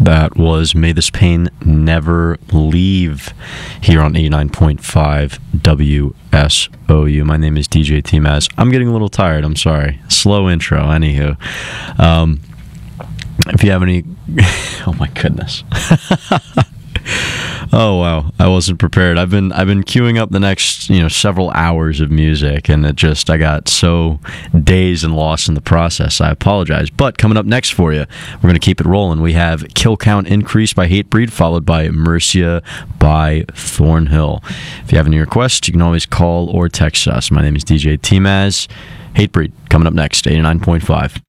That was May This Pain Never Leave here on 89.5 WSOU. My name is DJ T-Maz. I'm getting a little tired. I'm sorry. Slow intro. Anywho. If you have any... Oh, my goodness. Oh, wow. I wasn't prepared. I've been queuing up the next, several hours of music, and I got so dazed and lost in the process. I apologize. But coming up next for you, we're going to keep it rolling. We have Kill Count Increase by Hatebreed, followed by Mercia by Thornhill. If you have any requests, you can always call or text us. My name is DJ T-Maz. Hatebreed, coming up next, 89.5.